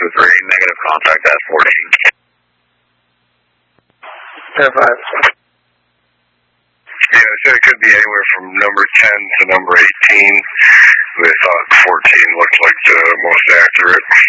3, negative contact at 14. 10-5. Yeah, they said it could be anywhere from number 10 to number 18. They thought 14 looked like the most accurate.